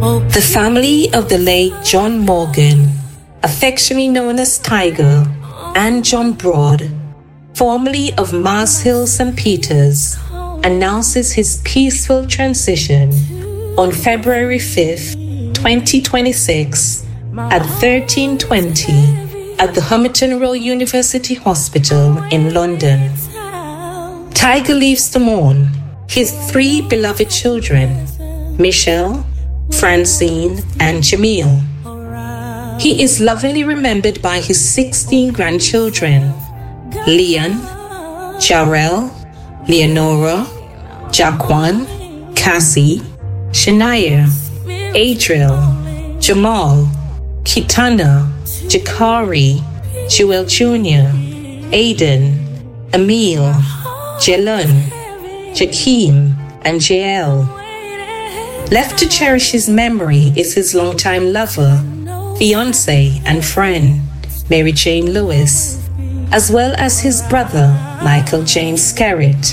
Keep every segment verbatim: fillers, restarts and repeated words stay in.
The family of the late John Morgan, affectionately known as Tiger, and John Broad, formerly of Mars Hill, Saint Peters, announces his peaceful transition on February fifth, twenty twenty-six at thirteen twenty at the Homerton Royal University Hospital in London. Tiger leaves to mourn his three beloved children, Michelle, Francine, and Jamil. He is lovingly remembered by his sixteen grandchildren, Leon, Jarrell, Leonora, Jaquan, Cassie, Shania, Adriel, Jamal, Kitana, Jakari, Joel Junior, Aiden, Emil, Jelon, Jakeem, and Jael. Left to cherish his memory is his longtime lover, fiancé, and friend, Mary Jane Lewis, as well as his brother, Michael James Skerritt.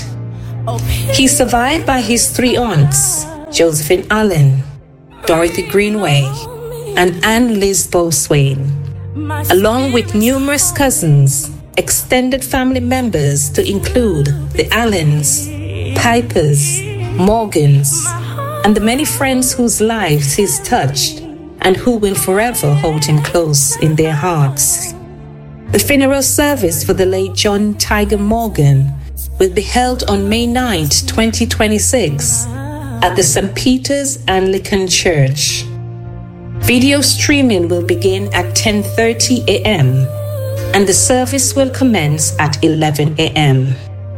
He's survived by his three aunts, Josephine Allen, Dorothy Greenway, and Anne Liz Boswain, along with numerous cousins, extended family members to include the Allens, Pipers, Morgans, and the many friends whose lives he's touched and who will forever hold him close in their hearts. The funeral service for the late John Tiger Morgan will be held on May ninth, twenty twenty-six at the Saint Peter's Anglican Church. Video streaming will begin at ten thirty a.m. and the service will commence at eleven a.m.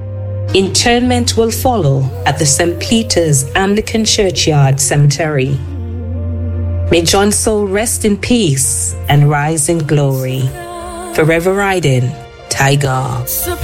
Interment will follow at the Saint Peter's Anglican Churchyard Cemetery. May John's soul rest in peace and rise in glory. Forever riding, Tiger.